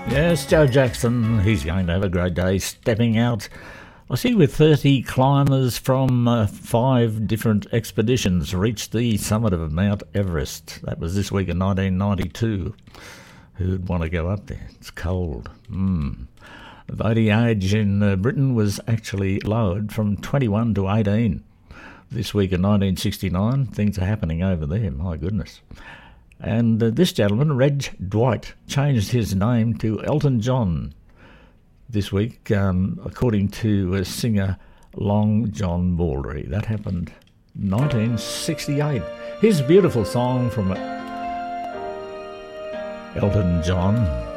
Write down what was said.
Yes, Joe Jackson, he's going to have a great day stepping out. I see with 30 climbers from 5 different expeditions reached the summit of Mount Everest. That was this week in 1992. Who'd want to go up there? It's cold. The voting age in Britain was actually lowered from 21 to 18. This week in 1969, things are happening over there, my goodness. And this gentleman, Reg Dwight, changed his name to Elton John this week, according to singer Long John Baldry. That happened 1968. Here's a beautiful song from Elton John.